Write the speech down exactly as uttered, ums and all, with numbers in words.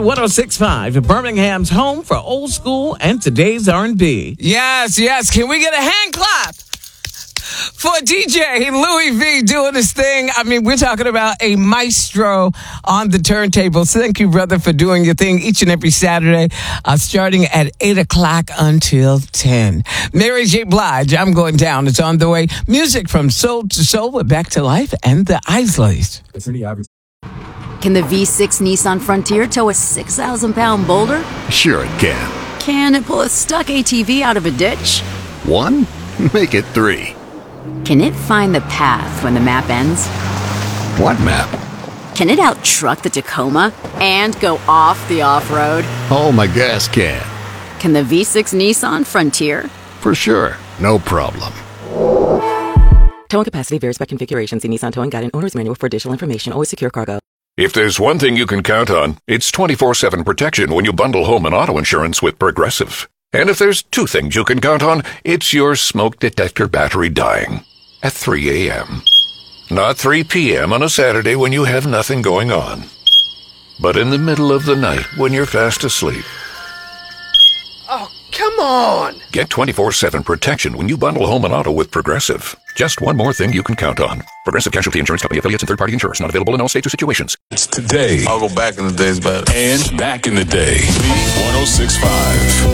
one oh six point five, Birmingham's home for old school and today's R and B. Yes, yes. Can we get a hand clap for D J Louis V doing his thing? I mean, we're talking about a maestro on the turntables. Thank you, brother, for doing your thing each and every Saturday, uh, starting at eight o'clock until ten. Mary J. Blige, I'm Going Down. It's on the way. Music from soul to soul with Back to Life and the Isleys. Can the V six Nissan Frontier tow a six thousand pound boulder? Sure it can. Can it pull a stuck A T V out of a ditch? One? Make it three. Can it find the path when the map ends? What map? Can it out-truck the Tacoma and go off the off-road? Oh, my gas can. Can the V six Nissan Frontier? For sure. No problem. Towing capacity varies by configuration. See Nissan Towing Guide and Owner's Manual for additional information. Always secure cargo. If there's one thing you can count on, it's twenty-four seven protection when you bundle home and auto insurance with Progressive. And if there's two things you can count on, it's your smoke detector battery dying at three a.m. Not three p.m. on a Saturday when you have nothing going on, but in the middle of the night when you're fast asleep. Oh, come on. Get twenty-four seven protection when you bundle home and auto with Progressive. Just one more thing you can count on. Progressive Casualty Insurance Company, affiliates, and third-party insurers. Not available in all states or situations. It's today. I'll go back in the days, but and back in the day. one oh six point five.